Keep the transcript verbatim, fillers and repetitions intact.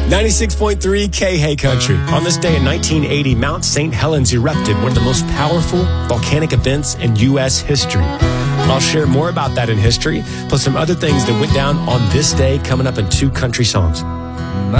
ninety-six point three K Hey Country. On this day in nineteen eighty, Mount Saint Helens erupted, one of the most powerful volcanic events in U S history. I'll share more about that in history, plus some other things that went down on this day coming up in two country songs.